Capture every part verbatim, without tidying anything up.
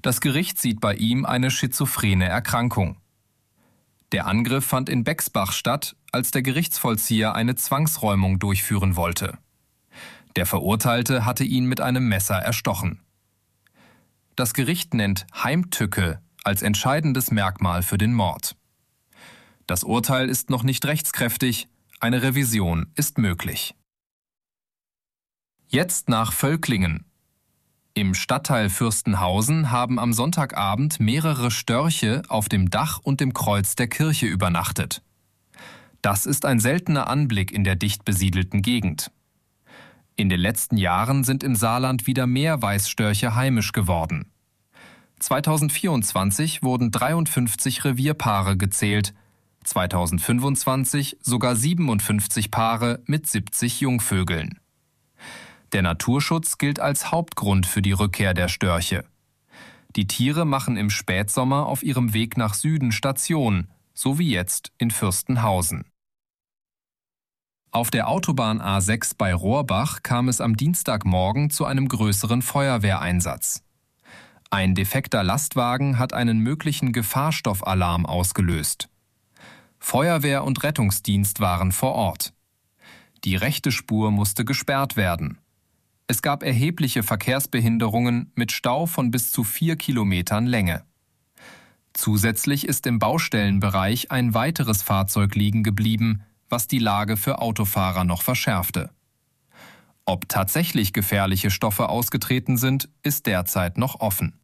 Das Gericht sieht bei ihm eine schizophrene Erkrankung. Der Angriff fand in Bexbach statt, als der Gerichtsvollzieher eine Zwangsräumung durchführen wollte. Der Verurteilte hatte ihn mit einem Messer erstochen. Das Gericht nennt Heimtücke als entscheidendes Merkmal für den Mord. Das Urteil ist noch nicht rechtskräftig, eine Revision ist möglich. Jetzt nach Völklingen. Im Stadtteil Fürstenhausen haben am Sonntagabend mehrere Störche auf dem Dach und dem Kreuz der Kirche übernachtet. Das ist ein seltener Anblick in der dicht besiedelten Gegend. In den letzten Jahren sind im Saarland wieder mehr Weißstörche heimisch geworden. zweitausendvierundzwanzig wurden dreiundfünfzig Revierpaare gezählt, zweitausendfünfundzwanzig sogar siebenundfünfzig Paare mit siebzig Jungvögeln. Der Naturschutz gilt als Hauptgrund für die Rückkehr der Störche. Die Tiere machen im Spätsommer auf ihrem Weg nach Süden Station, so wie jetzt in Fürstenhausen. Auf der Autobahn A sechs bei Rohrbach kam es am Dienstagmorgen zu einem größeren Feuerwehreinsatz. Ein defekter Lastwagen hat einen möglichen Gefahrstoffalarm ausgelöst. Feuerwehr und Rettungsdienst waren vor Ort. Die rechte Spur musste gesperrt werden. Es gab erhebliche Verkehrsbehinderungen mit Stau von bis zu vier Kilometern Länge. Zusätzlich ist im Baustellenbereich ein weiteres Fahrzeug liegen geblieben, was die Lage für Autofahrer noch verschärfte. Ob tatsächlich gefährliche Stoffe ausgetreten sind, ist derzeit noch offen.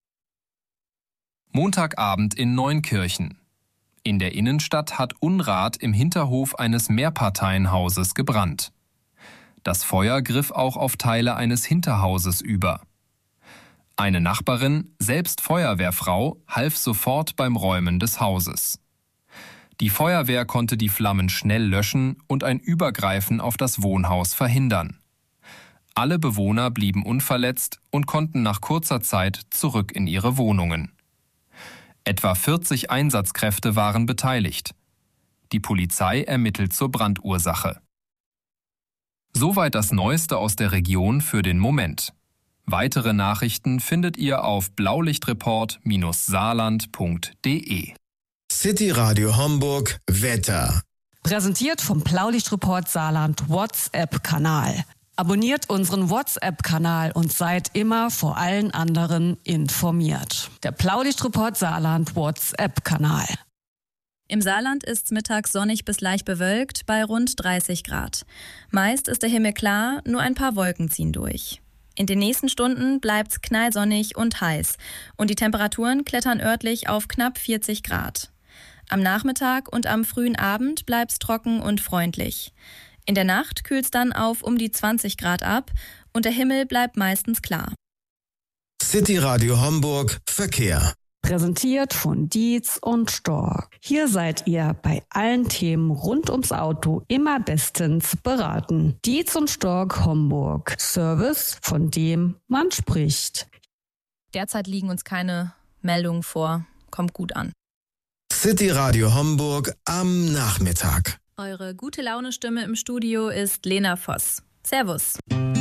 Montagabend in Neunkirchen. In der Innenstadt hat Unrat im Hinterhof eines Mehrparteienhauses gebrannt. Das Feuer griff auch auf Teile eines Hinterhauses über. Eine Nachbarin, selbst Feuerwehrfrau, half sofort beim Räumen des Hauses. Die Feuerwehr konnte die Flammen schnell löschen und ein Übergreifen auf das Wohnhaus verhindern. Alle Bewohner blieben unverletzt und konnten nach kurzer Zeit zurück in ihre Wohnungen. Etwa vierzig Einsatzkräfte waren beteiligt. Die Polizei ermittelt zur Brandursache. Soweit das Neueste aus der Region für den Moment. Weitere Nachrichten findet ihr auf blaulichtreport Bindestrich saarland Punkt de. City Radio Homburg Wetter. Präsentiert vom Blaulichtreport Saarland WhatsApp-Kanal. Abonniert unseren WhatsApp-Kanal und seid immer vor allen anderen informiert. Der Blaulichtreport Saarland WhatsApp-Kanal. Im Saarland ist es mittags sonnig bis leicht bewölkt bei rund dreißig Grad. Meist ist der Himmel klar, nur ein paar Wolken ziehen durch. In den nächsten Stunden bleibt es knallsonnig und heiß und die Temperaturen klettern örtlich auf knapp vierzig Grad. Am Nachmittag und am frühen Abend bleibt es trocken und freundlich. In der Nacht kühlt es dann auf um die zwanzig Grad ab und der Himmel bleibt meistens klar. City Radio Homburg Verkehr. Präsentiert von Dietz und Stork. Hier seid ihr bei allen Themen rund ums Auto immer bestens beraten. Dietz und Stork Homburg. Service, von dem man spricht. Derzeit liegen uns keine Meldungen vor. Kommt gut an. City Radio Homburg am Nachmittag. Eure gute Laune-Stimme im Studio ist Lena Voss. Servus.